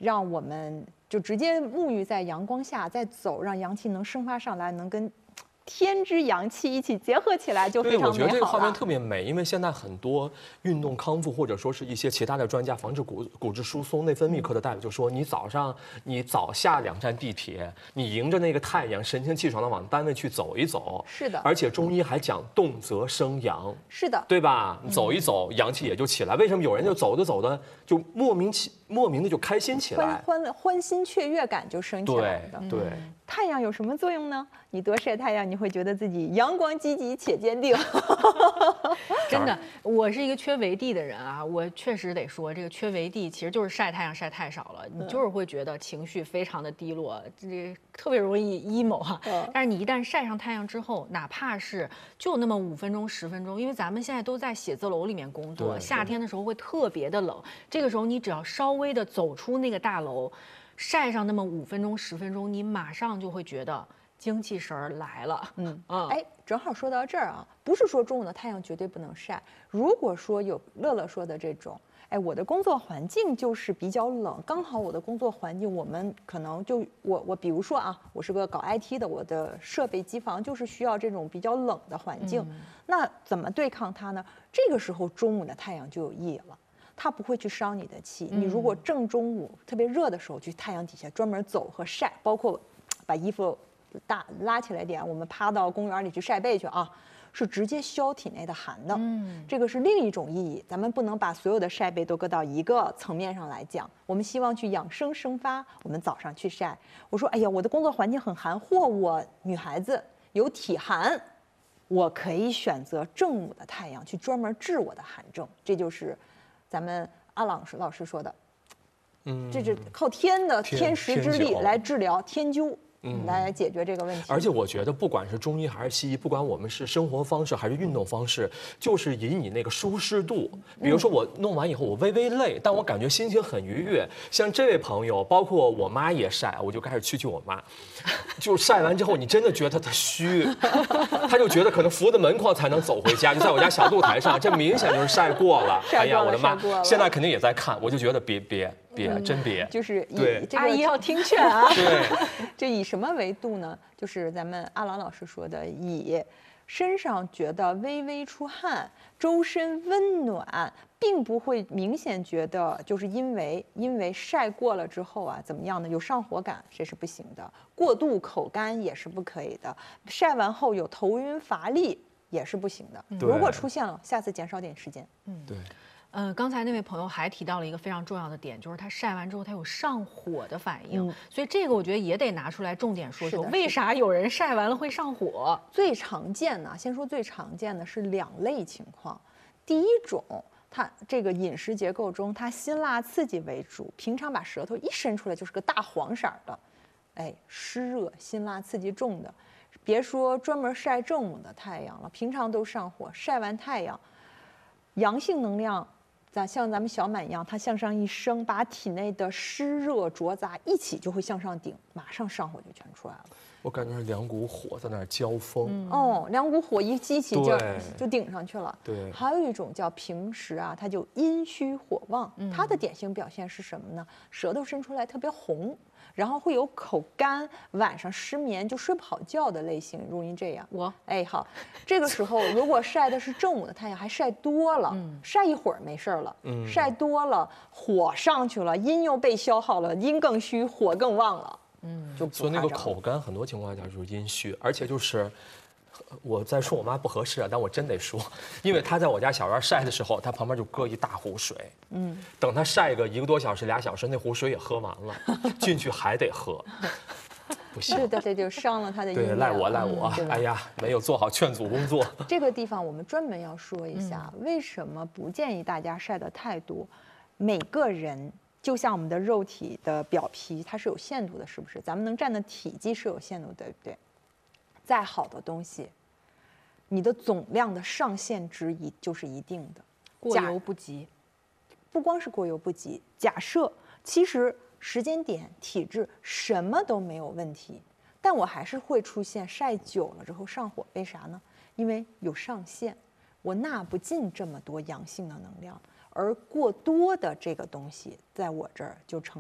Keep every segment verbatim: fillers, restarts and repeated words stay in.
让我们就直接沐浴在阳光下再走，让阳气能生发上来，能跟天之阳气一起结合起来，就非对， 常美好了。 我觉得这个画面特别美，因为现在很多运动康复或者说是一些其他的专家防治骨骨质疏松、内分泌科的大夫就说，你早上你早下两站地铁，你迎着那个太阳，神清气爽的往单位去走一走。 是的， 而且中医还讲动则生阳。 是的， 对吧？你走一走，阳气也就起来。为什么有人就走着走的就莫名其莫名的就开心起来？ 欢欢欢欣雀跃感就升起来了。 对对。 太阳有什么作用呢？你多晒太阳，你会觉得自己阳光积极且坚定。 真的，我是一个缺维 D 的人啊，我确实得说，这个缺维 D 其实就是晒太阳晒太少了，你就是会觉得情绪非常的低落，这特别容易 emo 哈、啊。但是你一旦晒上太阳之后，哪怕是就那么五分钟、十分钟，因为咱们现在都在写字楼里面工作，夏天的时候会特别的冷，这个时候你只要稍微的走出那个大楼。晒上那么五分钟、十分钟，你马上就会觉得精气神儿来了。 嗯啊，哎，正好说到这儿啊，不是说中午的太阳绝对不能晒。如果说有乐乐说的这种，哎，我的工作环境就是比较冷，刚好我的工作环境，我们可能就我我比如说啊，我是个搞 I T 的，我的设备机房就是需要这种比较冷的环境。嗯、那怎么对抗它呢？这个时候中午的太阳就有意义了。它不会去伤你的气。你如果正中午特别热的时候去太阳底下专门走和晒，包括把衣服大拉起来点，我们趴到公园里去晒背去啊，是直接消体内的寒的。嗯，这个是另一种意义。咱们不能把所有的晒背都搁到一个层面上来讲。我们希望去养生生发，我们早上去晒。我说，哎呀，我的工作环境很寒，或我女孩子有体寒，我可以选择正午的太阳去专门治我的寒症。这就是咱们阿朗老师说的，嗯，这是靠天的天时之力来治疗天灸。嗯，来解决这个问题。 而且我觉得，不管是中医还是西医，不管我们是生活方式还是运动方式，就是以你那个舒适度。比如说我弄完以后，我微微累，但我感觉心情很愉悦。像这位朋友，包括我妈也晒，我就开始蛐蛐我妈，就晒完之后，你真的觉得她虚，她就觉得可能扶着门框才能走回家，就在我家小露台上，这明显就是晒过了。 哎呀，我的妈，现在肯定也在看，我就觉得别别。别， 嗯、 真别， 就是以这个阿姨要听劝啊。 对， 这以什么维度呢？就是咱们阿郎老师说的，以身上觉得微微出汗，周身温暖，并不会明显觉得就是因为因为晒过了之后啊，怎么样呢？有上火感，这是不行的；过度口干也是不可以的；晒完后有头晕乏力也是不行的。如果出现了，下次减少点时间。 嗯，对。 呃，刚才那位朋友还提到了一个非常重要的点，就是他晒完之后他有上火的反应，嗯、所以这个我觉得也得拿出来重点说说，为啥有人晒完了会上火？ 最常见的，先说最常见的是两类情况。第一种，它这个饮食结构中，它辛辣刺激为主，平常把舌头一伸出来就是个大黄色的，哎，湿热辛辣刺激重的，别说专门晒正午的太阳了，平常都上火，晒完太阳，阳性能量。咱像咱们小满一样，它向上一升，把体内的湿热浊杂一起就会向上顶，马上上火就全出来了。 我感觉是两股火在那儿交锋。 嗯、哦，两股火一激起就就顶上去了。 对。 还有一种叫平时啊，它就阴虚火旺，它的典型表现是什么呢？舌头伸出来特别红。然后会有口干，晚上失眠就睡不好觉的类型，容易这样。 我哎好，这个时候如果晒的是正午的太阳，还晒多了，嗯、晒一会儿没事了，嗯、晒多了火上去了，阴又被消耗了，阴更虚，火更旺了，嗯，就所以那个口干很多情况下就是阴虚，而且就是。我在说我妈不合适啊，但我真得说，因为她在我家小院晒的时候，她旁边就搁一大壶水，嗯，等她晒个一个多小时、俩小时，那壶水也喝完了，进去还得喝，不行， 是的，这就伤了她的阴阳。 对，赖我赖我，嗯、哎呀，没有做好劝阻工作。 这个地方我们专门要说一下，嗯、为什么不建议大家晒得太多？每个人就像我们的肉体的表皮，它是有限度的，是不是？咱们能占的体积是有限度的，对不对？再好的东西，你的总量的上限值一就是一定的， 过犹不及。 不光是过犹不及，假设其实时间点、体质什么都没有问题，但我还是会出现晒久了之后上火，为啥呢？因为有上限，我纳不进这么多阳性的能量，而过多的这个东西在我这儿就成了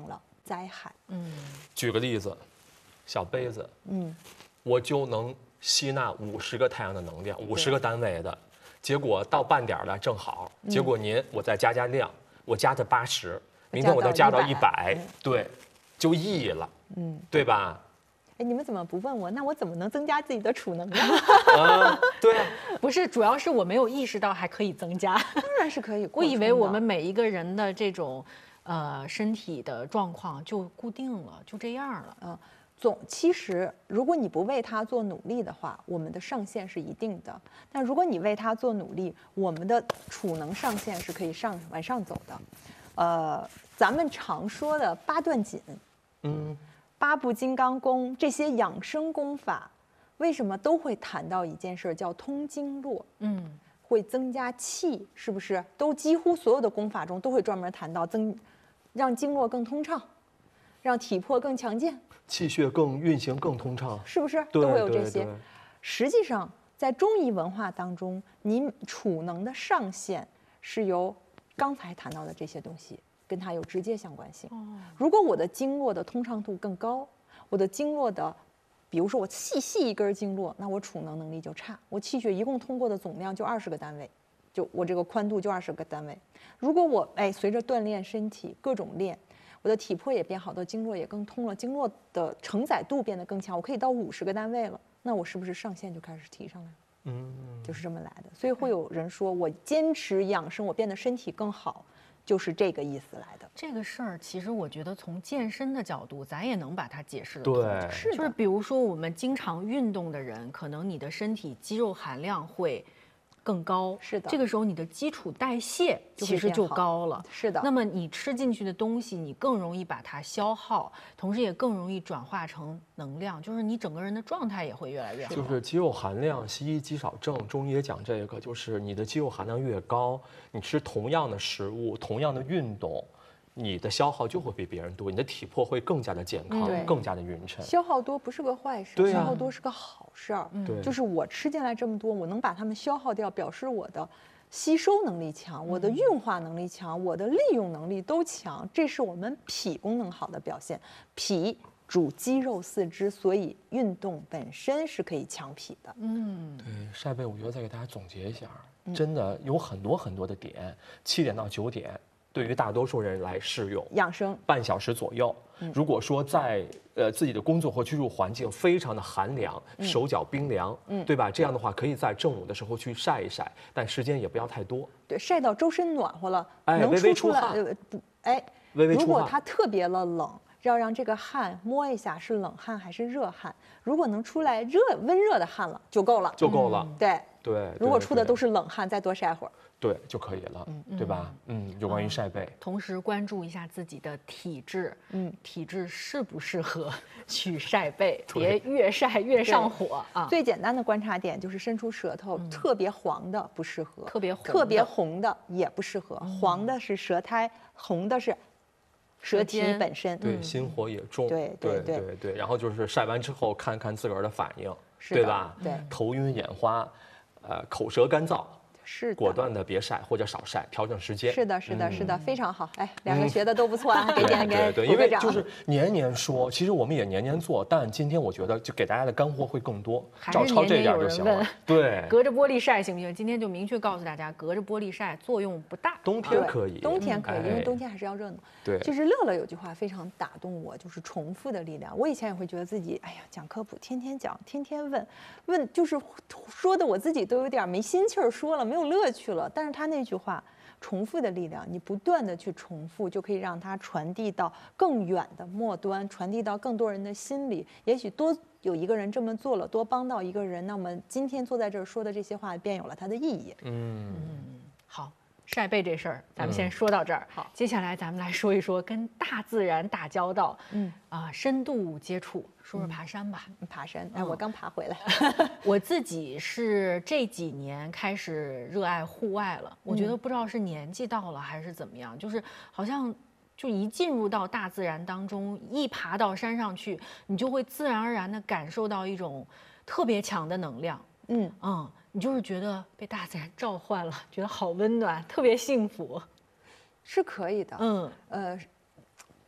灾害。 嗯， 举个例子，小杯子， 嗯， 我就能吸纳五十个太阳的能量，五十个单位的，结果到半点了正好，结果您我再加加量，我加到八十，明天我再加到一百，对，就亿了，嗯，对吧？ 哎，你们怎么不问我？那我怎么能增加自己的储能量？ 啊，对啊， 不是，主要是我没有意识到还可以增加。 当然是可以。 我以为我们每一个人的这种呃身体的状况就固定了，就这样了。 嗯，总其实如果你不为它做努力的话，我们的上限是一定的。但如果你为它做努力，我们的储能上限是可以上往上走的。呃，咱们常说的八段锦， 嗯。 八部金刚功这些养生功法，为什么都会谈到一件事，叫通经络？ 嗯， 会增加气，是不是？都几乎所有的功法中都会专门谈到增，让经络更通畅，让体魄更强健， 气血更运行更通畅， 是不是？ 对都会有这些。 对对实际上，在中医文化当中，您储能的上限是由刚才谈到的这些东西。跟它有直接相关性。如果我的经络的通畅度更高，我的经络的，比如说我细细一根经络，那我储能能力就差，我气血一共通过的总量就二十个单位，就我这个宽度就二十个单位。如果我哎随着锻炼身体各种练，我的体魄也变好，的经络也更通了，经络的承载度变得更强，我可以到五十个单位了，那我是不是上限就开始提上来了？嗯，就是这么来的。所以会有人说我坚持养生，我变得身体更好。就是这个意思来的。 这个事儿，其实我觉得从健身的角度，咱也能把它解释得通。 对， 是就是比如说我们经常运动的人，可能你的身体肌肉含量会更高， 是的， 这个时候你的基础代谢其实就高了， 是的。 那么你吃进去的东西，你更容易把它消耗，同时也更容易转化成能量，就是你整个人的状态也会越来越好。 就是肌肉含量，西医肌少症，中医也讲这个，就是你的肌肉含量越高，你吃同样的食物，同样的运动。你的消耗就会比别人多，你的体魄会更加的健康，嗯、更加的匀称。 消耗多不是个坏事， 对啊、 消耗多是个好事儿。 对， 就是我吃进来这么多，我能把它们消耗掉，表示我的吸收能力强，我的运化能力强，我的利用能力都强，这是我们脾功能好的表现。脾主肌肉四肢，所以运动本身是可以强脾的。 嗯， 对，晒背，我觉得再给大家总结一下，真的有很多很多的点，七点到九点。对于大多数人来适用， 养生半小时左右。如果说在呃自己的工作或居住环境非常的寒凉， 嗯、 手脚冰凉，嗯，对吧？这样的话，可以在正午的时候去晒一晒，但时间也不要太多。 对，晒到周身暖和了， 哎， 能微微出出来。 汗， 不，哎， 微微出汗。 如果它特别的冷，要让这个汗摸一下是冷汗还是热汗。如果能出来热温热的汗了，就够了， 就够了。 嗯、对对。 如果出的都是冷汗，再多晒会儿。 对就可以了，嗯、对吧？嗯，有关于晒背、 嗯，同时关注一下自己的体质，嗯，体质适不适合去晒背，别越晒越上火啊。 最简单的观察点就是伸出舌头，嗯、特别黄的不适合， 特别红特别红的也不适合，嗯、黄的是舌苔，红的是舌体本身， 对，心火也重， 对对对对对。然后就是晒完之后看看自个儿的反应， 对吧？ 对， 头晕眼花，呃，口舌干燥。 是果断的别晒或者少晒，调整时间。 是的，是的，是的，非常好。哎，两个学的都不错啊，给点给对，因为就是年年说，其实我们也年年做，但今天我觉得就给大家的干货会更多，照抄这点就行了。对， 隔着玻璃晒行不行？今天就明确告诉大家，隔着玻璃晒作用不大。 冬天可以， 冬天可以，因为冬天还是要热闹。 对， 其实乐乐有句话非常打动我，就是重复的力量。我以前也会觉得自己，哎呀，讲科普天天讲，天天问，问就是说的我自己都有点没心气儿说了，没有乐趣了。但是他那句话，重复的力量，你不断的去重复，就可以让它传递到更远的末端，传递到更多人的心里。也许多有一个人这么做了，多帮到一个人，那么今天坐在这儿说的这些话，便有了它的意义。 嗯嗯，好。晒背这事儿，咱们先说到这儿。 好、嗯， 接下来咱们来说一说跟大自然打交道，嗯啊，深度接触，说说爬山吧。 嗯、爬山，哎，嗯、我刚爬回来。 我自己是这几年开始热爱户外了，我觉得不知道是年纪到了还是怎么样，就是好像就一进入到大自然当中，一爬到山上去，你就会自然而然地感受到一种特别强的能量。嗯嗯。你就是觉得被大自然召唤了，觉得好温暖，特别幸福， 是可以的。嗯，呃，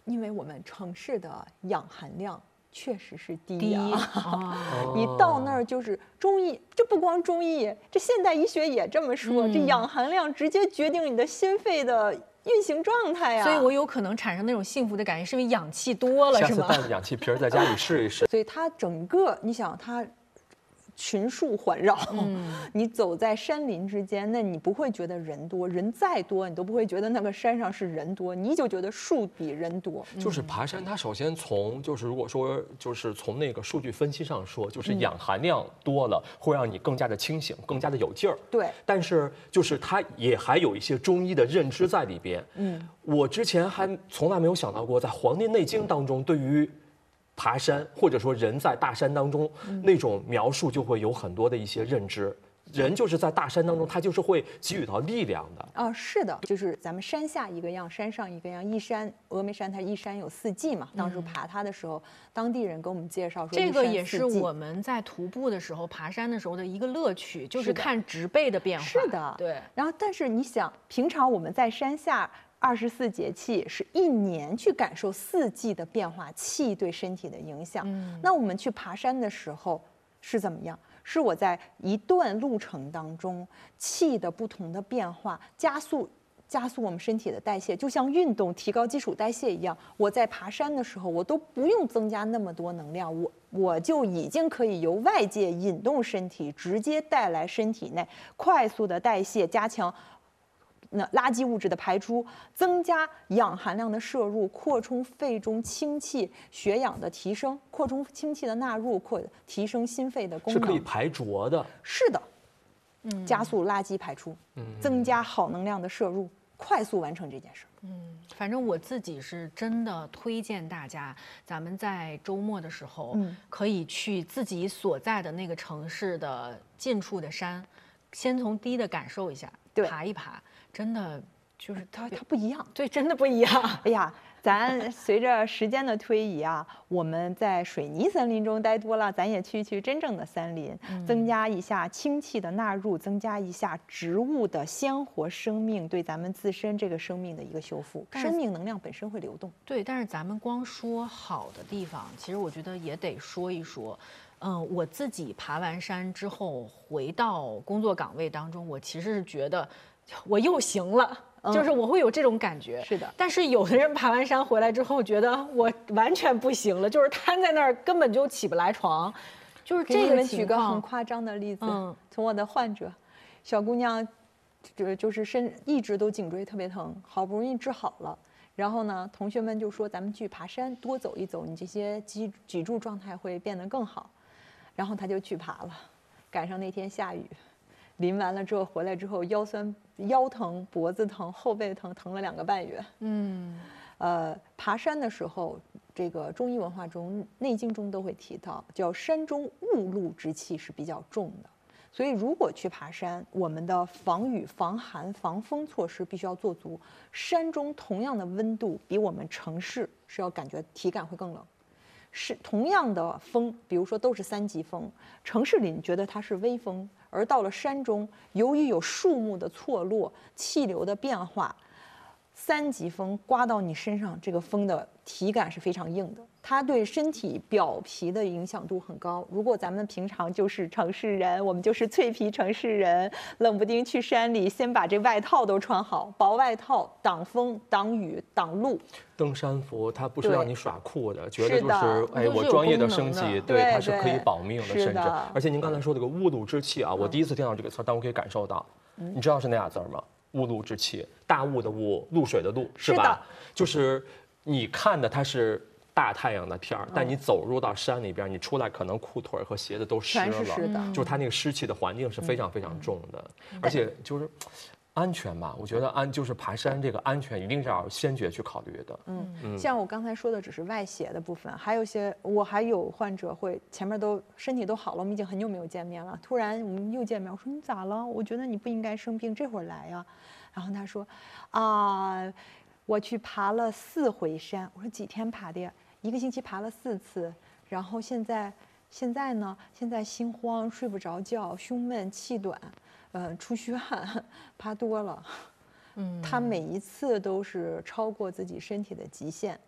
因为我们城市的氧含量确实是低低呀、 哦你到那儿就是中医，这不光中医，这现代医学也这么说， 嗯这氧含量直接决定你的心肺的运行状态呀。 所以我有可能产生那种幸福的感觉，是因为氧气多了，是吗？ 下次带着氧气瓶儿在家里试一试。 所以它整个，你想它群树环绕， 嗯你走在山林之间，那你不会觉得人多，人再多你都不会觉得那个山上是人多，你就觉得树比人多。 就是爬山，它首先从就是如果说就是从那个数据分析上说，就是氧含量多了，会让你更加的清醒，更加的有劲儿。 对， 但是就是它也还有一些中医的认知在里边。嗯，我之前还从来没有想到过，在《黄帝内经》当中对于爬山或者说人在大山当中、嗯、那种描述就会有很多的一些认知。人就是在大山当中，他就是会给予到力量的。 啊，是的，就是咱们山下一个样，山上一个样。一山峨眉山，它一山有四季嘛。当时爬它的时候，嗯、当地人给我们介绍说， 这个也是我们在徒步的时候、爬山的时候的一个乐趣，就是看植被的变化。 是的， 对。 然后，但是你想，平常我们在山下。二十四节气是一年去感受四季的变化，气对身体的影响。嗯、那我们去爬山的时候是怎么样？是我在一段路程当中，气的不同的变化，加速加速我们身体的代谢，就像运动提高基础代谢一样。我在爬山的时候，我都不用增加那么多能量，我我就已经可以由外界引动身体，直接带来身体内快速的代谢，加强。那垃圾物质的排出，增加氧含量的摄入，扩充肺中氢气，血氧的提升，扩充氢气的纳入，扩提升心肺的功能， 是可以排浊的。 是的，嗯，加速垃圾排出， 嗯， 增加好能量的摄入，快速完成这件事。 嗯，反正我自己是真的推荐大家，咱们在周末的时候，嗯，可以去自己所在的那个城市的近处的山，先从低的感受一下，爬一爬。真的就是它，它不一样， 对，真的不一样。 哎呀，咱随着时间的推移啊，我们在水泥森林中待多了，咱也去去真正的森林，嗯、增加一下氢气的纳入，增加一下植物的鲜活生命对咱们自身这个生命的一个修复。生命能量本身会流动。 对，但是咱们光说好的地方，其实我觉得也得说一说。嗯，我自己爬完山之后回到工作岗位当中，我其实是觉得。我又行了，嗯、就是我会有这种感觉。 是的， 但是有的人爬完山回来之后，觉得我完全不行了，就是瘫在那儿根本就起不来床。就是这个情况。 举个很夸张的例子，嗯、从我的患者，小姑娘，就就是身一直都颈椎特别疼，好不容易治好了。然后呢，同学们就说咱们去爬山，多走一走，你这些脊脊柱状态会变得更好。然后她就去爬了，赶上那天下雨。淋完了之后回来之后，腰酸、腰疼、脖子疼、后背疼，疼了两个半月。嗯，呃，爬山的时候，这个中医文化中、《内经》中都会提到，叫山中雾露之气是比较重的。所以，如果去爬山，我们的防雨、防寒、防风措施必须要做足。山中同样的温度，比我们城市是要感觉体感会更冷。是同样的风，比如说都是三级风，城市里你觉得它是微风，而到了山中，由于有树木的错落、气流的变化，三级风刮到你身上，这个风的体感是非常硬的，它对身体表皮的影响度很高。如果咱们平常就是城市人，我们就是脆皮城市人，冷不丁去山里，先把这外套都穿好，薄外套挡风、挡雨、挡路。 登山服它不是让你耍酷的，觉得就是哎，我是专业的升级，对， 对它是可以保命的，甚至。而且您刚才说这个雾露之气啊， 嗯、 我第一次听到这个词，但我可以感受到，嗯、你知道是哪俩字吗？雾露之气，大雾的雾，露水的露，是吧？是就是你看的它是大太阳的天儿，但你走入到山里边，你出来可能裤腿和鞋子都湿了， 全是湿的， 就是它那个湿气的环境是非常非常重的，嗯、而且就是。安全吧，我觉得安就是爬山这个安全一定是要先决去考虑的。 嗯，嗯像我刚才说的只是外邪的部分，还有一些我还有患者会前面都身体都好了，我们已经很久没有见面了，突然我们又见面，我说你咋了？我觉得你不应该生病，这会儿来呀。然后他说啊，我去爬了四回山。我说几天爬的呀？一个星期爬了四次。然后现在现在呢？现在心慌，睡不着觉，胸闷气短。呃，出虚汗，爬多了，嗯，他每一次都是超过自己身体的极限，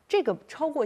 这个超过